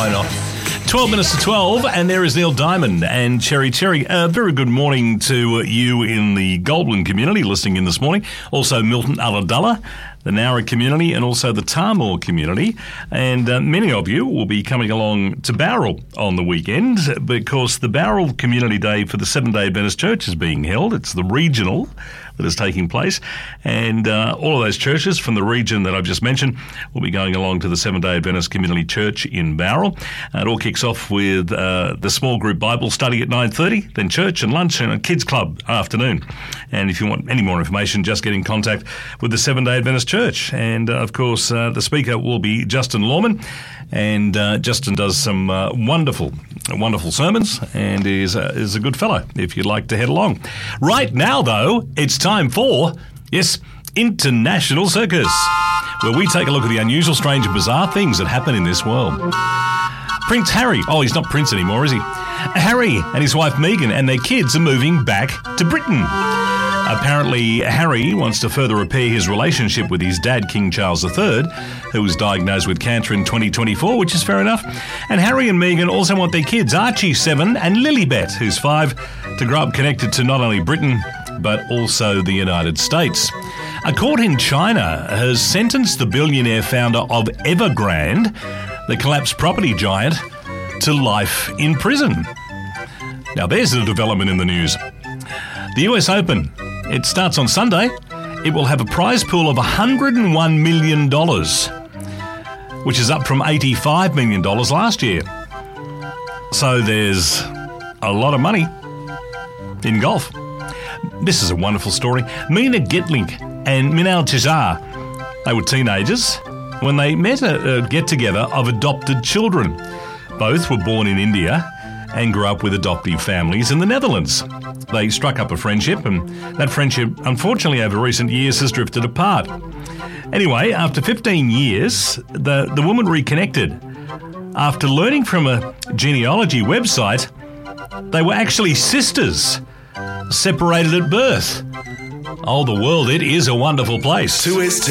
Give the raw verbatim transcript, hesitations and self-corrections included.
why not? twelve minutes to twelve, and there is Neil Diamond and Cherry Cherry. A very good morning to you in the Goulburn community listening in this morning. Also Milton Ulladulla, the Nowra community, and also the Tahmoor community. And uh, many of you will be coming along to Bowral on the weekend because the Bowral Community Day for the Seventh-day Adventist Church is being held. It's the regional that is taking place, and uh, all of those churches from the region that I've just mentioned will be going along to the Seventh-day Adventist Community Church in Bowral. Uh, it all kicks off with uh, the small group Bible study at nine thirty, then church and lunch and a kids club afternoon. And if you want any more information, just get in contact with the Seventh-day Adventist Church. And uh, of course, uh, the speaker will be Justin Lawman, and uh, Justin does some uh, wonderful, wonderful sermons, and is uh, is a good fellow if you'd like to head along. Right now, though, it's time for, yes, International Circus, where we take a look at the unusual, strange and bizarre things that happen in this world. Prince Harry, oh, he's not Prince anymore, is he? Harry and his wife Meghan and their kids are moving back to Britain. Apparently, Harry wants to further repair his relationship with his dad, King Charles the Third, who was diagnosed with cancer in twenty twenty-four, which is fair enough. And Harry and Meghan also want their kids, Archie, seven, and Lilibet, who's five, to grow up connected to not only Britain, but also the United States. A court in China has sentenced the billionaire founder of Evergrande, the collapsed property giant, to life in prison. Now there's a development in the news. The U S Open, it starts on Sunday. It will have a prize pool of one hundred one million dollars, which is up from eighty-five million dollars last year. So there's a lot of money in golf. This is a wonderful story. Mina Gitling and Minal Tizar, they were teenagers when they met a, a get-together of adopted children. Both were born in India and grew up with adoptive families in the Netherlands. They struck up a friendship, and that friendship, unfortunately, over recent years has drifted apart. Anyway, after fifteen years, the, the woman reconnected. After learning from a genealogy website, they were actually sisters, separated at birth. Oh, the world, it is a wonderful place. To his